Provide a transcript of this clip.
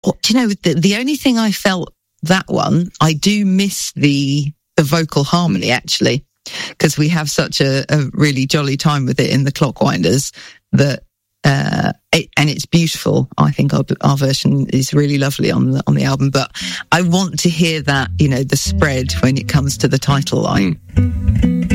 Do you know, the only thing I felt that one, I do miss the vocal harmony, actually, because we have such a really jolly time with it in the Clockwinders that, and it's beautiful. I think our version is really lovely on the album, but I want to hear that, the spread when it comes to the title line.